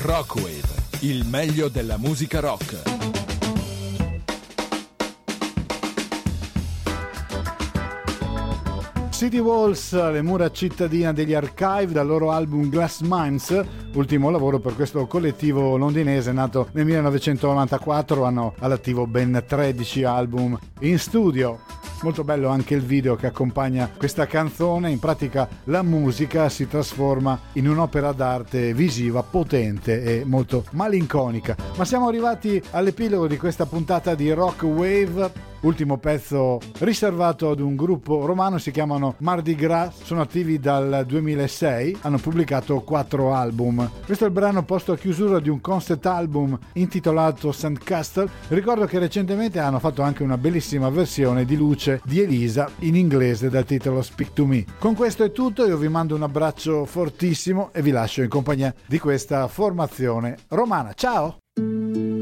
Rockwave, il meglio della musica rock. City Walls, le mura cittadine degli Archive, dal loro album Glass Mines, ultimo lavoro per questo collettivo londinese nato nel 1994, hanno all'attivo ben 13 album in studio. Molto bello anche il video che accompagna questa canzone. In pratica la musica si trasforma in un'opera d'arte visiva potente e molto malinconica. Ma siamo arrivati all'epilogo di questa puntata di Rock Wave. Ultimo pezzo riservato ad un gruppo romano, si chiamano Mardi Gras, sono attivi dal 2006, hanno pubblicato 4 album. Questo è il brano posto a chiusura di un concept album intitolato Sandcastle. Ricordo che recentemente hanno fatto anche una bellissima versione di Luce di Elisa in inglese dal titolo Speak to Me. Con questo è tutto, io vi mando un abbraccio fortissimo e vi lascio in compagnia di questa formazione romana. Ciao!